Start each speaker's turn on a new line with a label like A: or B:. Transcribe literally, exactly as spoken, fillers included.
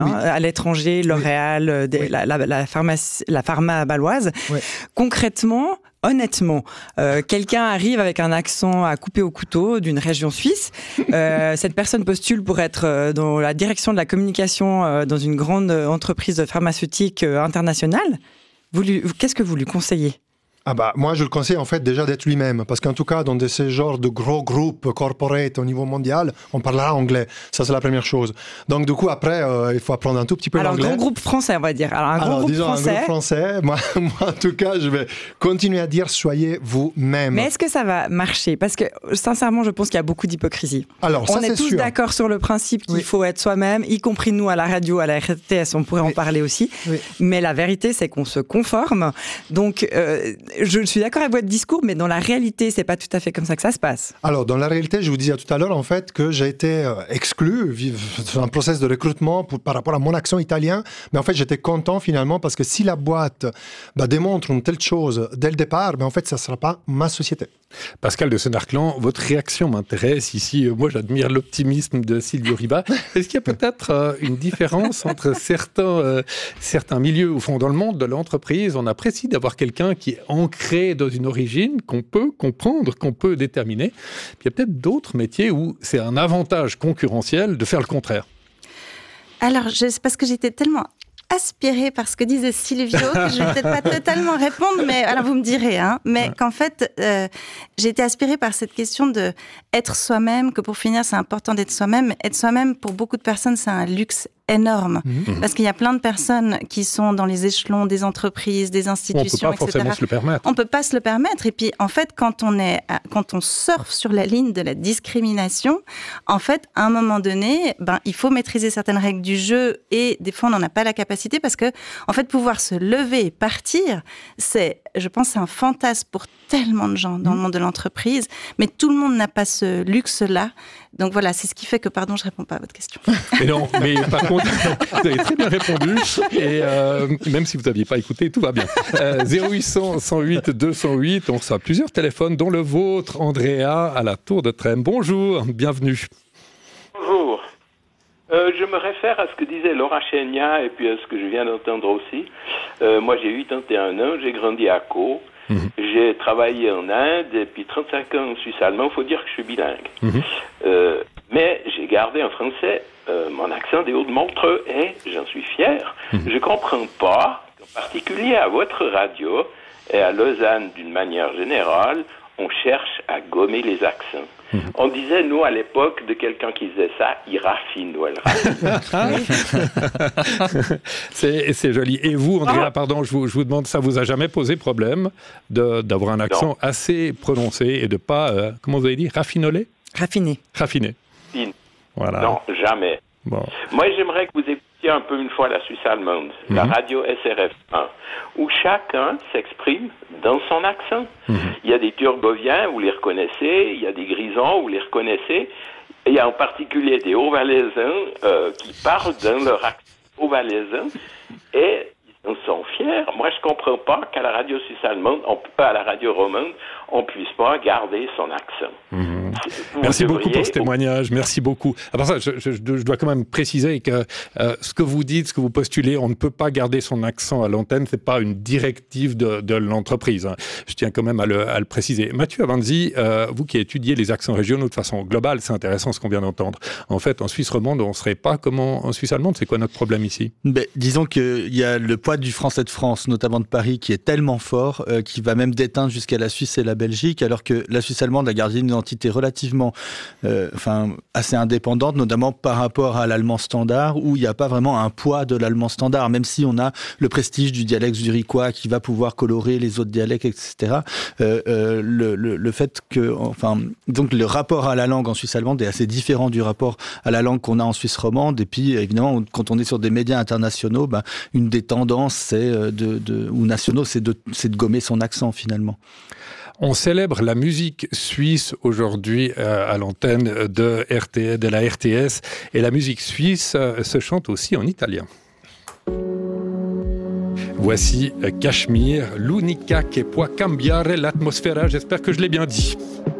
A: hein, à l'étranger, L'Oréal,
B: oui.
A: des,
B: oui.
A: la, la, la, pharmacie, la pharma baloise.
B: Oui.
A: Concrètement, honnêtement, euh, quelqu'un arrive avec un accent à couper au couteau d'une région suisse. Euh, cette personne postule pour être euh, dans la direction de la communication euh, dans une grande entreprise pharmaceutique euh, internationale. Vous lui, qu'est-ce que vous lui conseillez ?
B: Ah bah, moi, je le conseille en fait déjà d'être lui-même. Parce qu'en tout cas, dans de ces genres de gros groupes corporate au niveau mondial, on parlera anglais. Ça, c'est la première chose. Donc, du coup, après, euh, il faut apprendre un tout petit peu
A: Alors,
B: l'anglais.
A: Alors, grand groupe français, on va dire. Alors, un
B: Alors,
A: grand groupe
B: disons
A: français.
B: un groupe français. Moi, moi, en tout cas, je vais continuer à dire soyez vous-même.
A: Mais est-ce que ça va marcher ? Parce que, sincèrement, je pense qu'il y a beaucoup d'hypocrisie.
B: Alors, ça,
A: on est,
B: c'est
A: tous
B: sûr.
A: d'accord sur le principe qu'il
B: oui.
A: faut être soi-même, y compris nous à la radio, à la R T S, on pourrait oui. en parler aussi.
B: Oui.
A: Mais la vérité, c'est qu'on se conforme. Donc, euh, je suis d'accord avec votre discours, mais dans la réalité, c'est pas tout à fait comme ça que ça se passe.
B: Alors, dans la réalité, je vous disais tout à l'heure, en fait, que j'ai été euh, exclu dans un process de recrutement pour, par rapport à mon accent italien. Mais en fait, j'étais content finalement parce que si la boîte bah, démontre une telle chose dès le départ, bah, en fait, ça ne sera pas ma société.
C: Pascal de Senarclan, votre réaction m'intéresse ici. Moi, j'admire l'optimisme de Silvio Riva. Est-ce qu'il y a peut-être euh, une différence entre certains, euh, certains milieux, au fond, dans le monde de l'entreprise, on apprécie d'avoir quelqu'un qui est ancré dans une origine qu'on peut comprendre, qu'on peut déterminer. Puis il y a peut-être d'autres métiers où c'est un avantage concurrentiel de faire le contraire.
D: Alors, je, c'est parce que j'étais tellement aspirée par ce que disait Silvio que je vais peut-être pas totalement répondre, mais alors vous me direz, hein, mais ouais. qu'en fait, euh, j'ai été aspirée par cette question de être soi-même, que pour finir, c'est important d'être soi-même. Être soi-même, pour beaucoup de personnes, c'est un luxe énorme. Mmh. Parce qu'il y a plein de personnes qui sont dans les échelons des entreprises, des institutions,
C: on peut pas
D: et cetera.
C: Forcément se le permettre.
D: On peut pas se le permettre. Et puis, en fait, quand on est, quand on surfe sur la ligne de la discrimination, en fait, à un moment donné, ben, il faut maîtriser certaines règles du jeu et des fois, on n'en a pas la capacité parce que, en fait, pouvoir se lever et partir, c'est, je pense, c'est un fantasme pour tellement de gens dans mmh. le monde de l'entreprise. Mais tout le monde n'a pas ce luxe-là. Donc voilà, c'est ce qui fait que, pardon, je ne réponds pas à votre question.
C: Mais non, mais par contre, vous avez très bien répondu. Et euh, même si vous n'aviez pas écouté, tout va bien. Euh, zéro huit cents, cent huit, deux cent huit, on reçoit plusieurs téléphones, dont le vôtre, Andrea, à la Tour de Trême. Bonjour, bienvenue.
E: Bonjour. Euh, je me réfère à ce que disait Laura Chenia et puis à ce que je viens d'entendre aussi. Euh, moi, j'ai quatre-vingt-et-un ans, j'ai grandi à Caux. Mmh. J'ai travaillé en Inde et puis trente-cinq ans en Suisse allemand. Il faut dire que je suis bilingue. Mmh. Euh, mais j'ai gardé en français euh, mon accent des Hauts-de-Montreux et j'en suis fier. Mmh. Je ne comprends pas, en particulier à votre radio et à Lausanne d'une manière générale, on cherche à gommer les accents. Mmh. On disait, nous, à l'époque, de quelqu'un qui disait ça, il raffine ou elle raffine.
C: c'est, c'est joli. Et vous, Andrea, ah. pardon, je vous, je vous demande, ça vous a jamais posé problème de, d'avoir un accent non. assez prononcé et de pas, euh, comment vous avez dit, raffinoler ?
A: Raffiné.
C: Raffiné. Voilà.
E: Non, jamais.
C: Bon.
E: Moi, j'aimerais que vous écoutiez un peu une fois la Suisse allemande, mm-hmm. la radio S R F un, où chacun s'exprime dans son accent. Mm-hmm. Il y a des Turgoviens, vous les reconnaissez, il y a des Grisons, vous les reconnaissez, et il y a en particulier des Haut-Valaisans euh, qui parlent dans leur accent haut-valaisan, et ils en sont fiers. Moi, je ne comprends pas qu'à la radio suisse allemande, on peut pas à la radio romande, on ne puisse pas garder son accent.
C: Mm-hmm. Merci beaucoup pour ce témoignage, merci beaucoup. À part ça, je, je, je dois quand même préciser que euh, ce que vous dites, ce que vous postulez, on ne peut pas garder son accent à l'antenne, c'est pas une directive de, de l'entreprise. Hein. Je tiens quand même à le, à le préciser. Mathieu Avanzi, euh, vous qui étudiez les accents régionaux de façon globale, c'est intéressant ce qu'on vient d'entendre. En fait, en Suisse romande, on ne serait pas comme en, en Suisse allemande. C'est quoi notre problème ici ?
F: Ben, disons qu'il y a le poids du français de France, notamment de Paris, qui est tellement fort, euh, qui va même déteindre jusqu'à la Suisse et la Belgique, alors que la Suisse allemande a gardé une identité relativement euh, enfin, assez indépendante, notamment par rapport à l'allemand standard, où il n'y a pas vraiment un poids de l'allemand standard, même si on a le prestige du dialecte zurichois qui va pouvoir colorer les autres dialectes, et cetera. Euh, euh, le, le, le fait que, enfin, donc le rapport à la langue en Suisse allemande est assez différent du rapport à la langue qu'on a en Suisse romande. Et puis, évidemment, quand on est sur des médias internationaux, ben, une des tendances, c'est de, de, ou nationaux, c'est de, c'est de gommer son accent finalement.
C: On célèbre la musique suisse aujourd'hui euh, à l'antenne de, R T, de la R T S et la musique suisse euh, se chante aussi en italien. Voici Cachemire, l'unica che può cambiare l'atmosfera. J'espère que je l'ai bien dit.